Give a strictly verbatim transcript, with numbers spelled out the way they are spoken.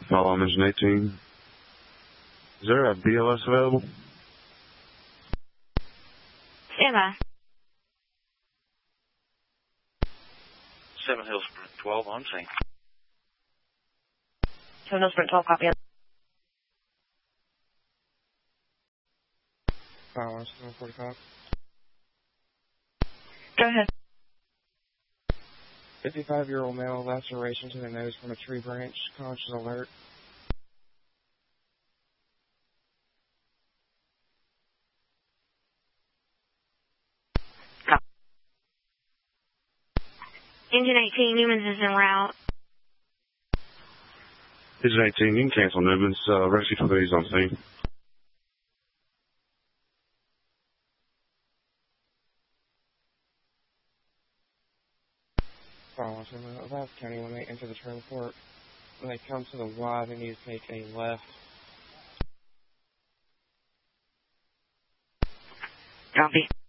Follow on engine eighteen. Is there a B L S available? Stand by. Seven Hills Sprint twelve on scene. Seven Hills Sprint twelve, copy. Follow seven forty-five. Go ahead. fifty-five-year-old male, laceration to the nose from a tree branch, conscious alert. Copy. Engine eighteen, Newman's is en route. Engine eighteen, you can cancel Newman's. Uh, rescue twenty-eight on scene. Follow seven Last County, when they enter the trail court, when they come to the Y, they need to take a left. Copy.